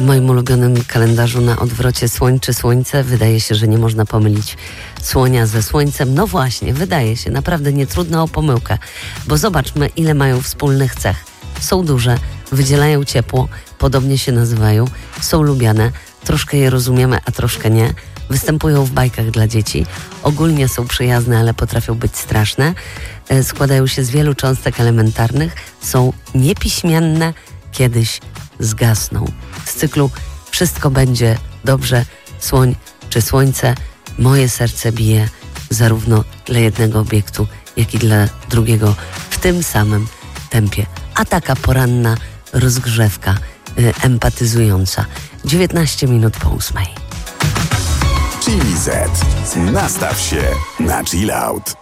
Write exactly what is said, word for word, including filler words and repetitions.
moim ulubionym kalendarzu na odwrocie słoń czy słońce. Wydaje się, że nie można pomylić słonia ze słońcem. No właśnie, wydaje się, naprawdę nie trudno o pomyłkę, bo zobaczmy, ile mają wspólnych cech. Są duże, wydzielają ciepło, podobnie się nazywają, są lubiane, troszkę je rozumiemy, a troszkę nie. Występują w bajkach dla dzieci, ogólnie są przyjazne, ale potrafią być straszne. E, składają się z wielu cząstek elementarnych, są niepiśmienne, kiedyś zgasną. Z cyklu Wszystko będzie dobrze, słoń czy słońce, moje serce bije zarówno dla jednego obiektu, jak i dla drugiego w tym samym tempie. A taka poranna rozgrzewka y, empatyzująca. dziewiętnaście minut po ósmej. Chili Z. Nastaw się na chill out.